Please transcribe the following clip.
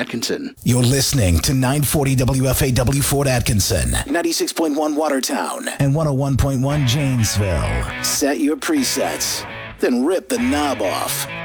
Atkinson. You're listening to 940 WFAW Fort Atkinson, 96.1 Watertown, and 101.1 Janesville. Set your presets, then rip the knob off.